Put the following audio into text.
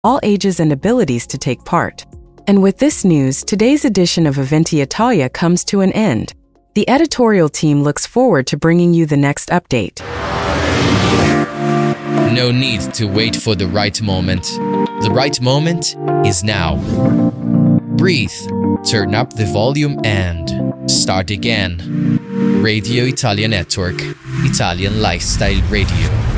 all ages and abilities to take part. And with this news, today's edition of Eventi Italia comes to an end. The editorial team looks forward to bringing you the next update. No need to wait for the right moment. The right moment is now. Breathe, turn up the volume and start again. Radio Italia Network, Italian Lifestyle Radio.